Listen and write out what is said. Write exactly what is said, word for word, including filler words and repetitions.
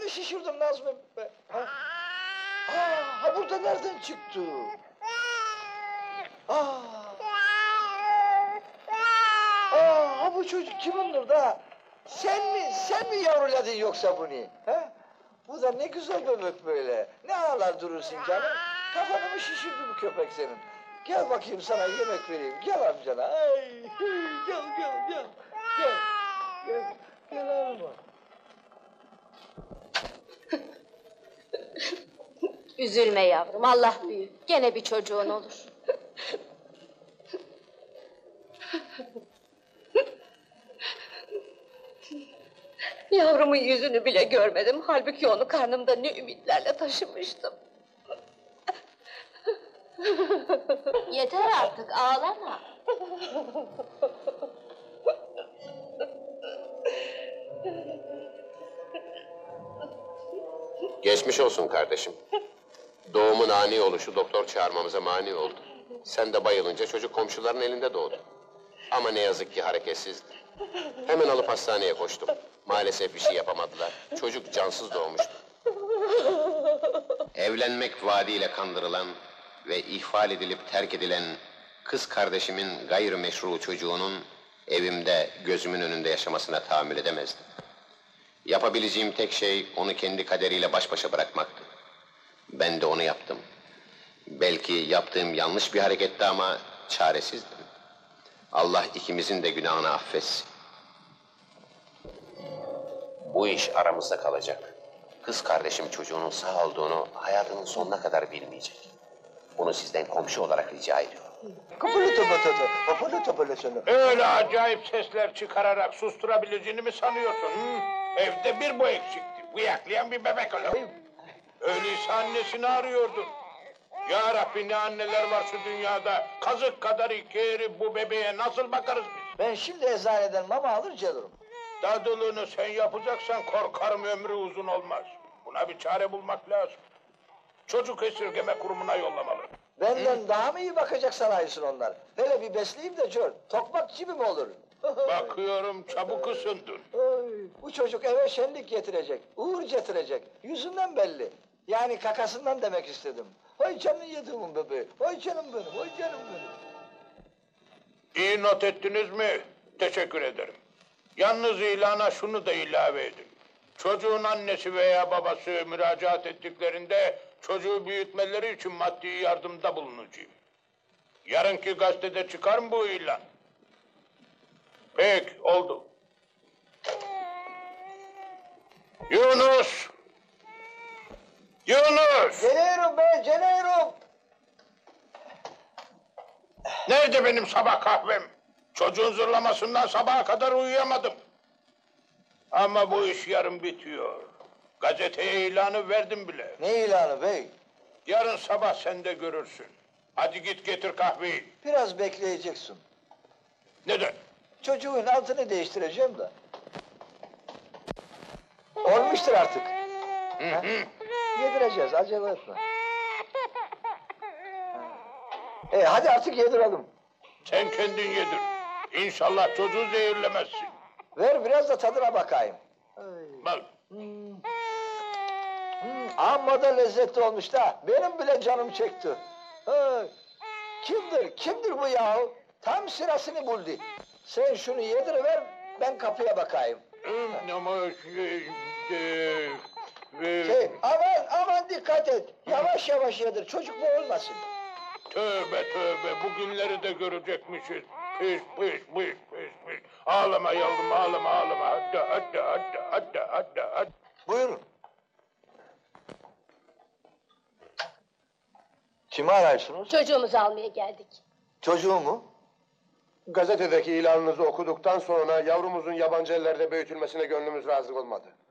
kafanı şişirdim Nazmi. Ha? Aa, ha burada nereden çıktı? Aa. Aa, ha bu çocuk kimindir da? Sen mi, sen mi yavruladın yoksa bunu? Ha? Bu da ne güzel bebek böyle. Ne ağlar durursun canım? Kafanı mı şişirdi bu köpek senin? Gel bakayım sana yemek vereyim. Gel amcana. Ay, gel gel gel. Gel. Gel. Gel ağlama. Üzülme yavrum, Allah büyük. Gene bir çocuğun olur. Yavrumun yüzünü bile görmedim. Halbuki onu karnımda ne ümitlerle taşımıştım. Yeter artık, ağlama. Geçmiş olsun kardeşim. Doğumun ani oluşu doktor çağırmamıza mani oldu. Sen de bayılınca çocuk komşuların elinde doğdu. Ama ne yazık ki hareketsizdi. Hemen alıp hastaneye koştum. Maalesef bir şey yapamadılar. Çocuk cansız doğmuştu. Evlenmek vaadiyle kandırılan ve ihfal edilip terk edilen kız kardeşimin gayrimeşru çocuğunun evimde gözümün önünde yaşamasına tahammül edemezdim. Yapabileceğim tek şey onu kendi kaderiyle baş başa bırakmaktı. Ben de onu yaptım. Belki yaptığım yanlış bir hareketti ama çaresizdim. Allah ikimizin de günahını affetsin. Bu iş aramızda kalacak. Kız kardeşim çocuğunun sağ olduğunu hayatının sonuna kadar bilmeyecek. Bunu sizden komşu olarak rica ediyorum. Öyle acayip sesler çıkararak susturabileceğini mi sanıyorsun? Hı? Evde bir bu eksikti. Bıyaklayan bir bebek öyle. Öyleyse annesini arıyordu. Ya Rabbi ne anneler var şu dünyada. Kazık kadar iki eri bu bebeğe nasıl bakarız biz? Ben şimdi eczaneden mama alır gelirim. Dadılığını sen yapacaksan korkarım ömrü uzun olmaz. Buna bir çare bulmak lazım. Çocuk esirgeme kurumuna yollamalı. Benden Hı? daha mı iyi bakacak sanıyorsun onlar? Hele bir besleyeyim de gör. Tokmak gibi mi olur? Bakıyorum çabuk ısındın. Ay, bu çocuk eve şenlik getirecek, uğur getirecek. Yüzünden belli. Yani kakasından demek istedim. Hay canım yediğimin bebeği, hay canım benim, hay canım benim. İyi not ettiniz mi? Teşekkür ederim. Yalnız ilana şunu da ilave edin. Çocuğun annesi veya babası müracaat ettiklerinde çocuğu büyütmeleri için maddi yardımda bulunacağım. Yarınki gazetede çıkar mı bu ilan? Peki, oldu. Yunus! Yunus! Geliyorum ben, geliyorum. Nerede benim sabah kahvem? Çocuğun zırlamasından sabaha kadar uyuyamadım. Ama bu iş yarın bitiyor. Gazeteye ilanı verdim bile. Ne ilanı bey? Yarın sabah sen de görürsün. Hadi git getir kahveyi. Biraz bekleyeceksin. Neden? Çocuğun altını değiştireceğim de. Olmuştur artık. Hı hı. Yedireceğiz, acele etme. E hadi artık yedirelim. Sen kendin yedir. İnşallah çocuğu zehirlemezsin. Ver biraz da tadına bakayım. Bak. Hmm. Hmm, amma da lezzetli olmuş da. Benim bile canım çekti. Ha, kimdir, kimdir bu yahu? Tam sırasını buldu. Sen şunu yediriver, ben kapıya bakayım. Ama şey, e, e, Şey, aman aman dikkat et. Yavaş yavaş yedir, çocuk bu olmasın. tövbe tövbe, bugünleri de görecekmişiz. Pis pis pis pis pis. Ağlama yavrum, ağlama ağlama. Hadi hadi hadi hadi hadi hadi. Buyurun. Kimi arıyorsunuz? Çocuğumuzu almaya geldik. Çocuğu mu? Gazetedeki ilanınızı okuduktan sonra yavrumuzun yabancı ellerde büyütülmesine gönlümüz razı olmadı.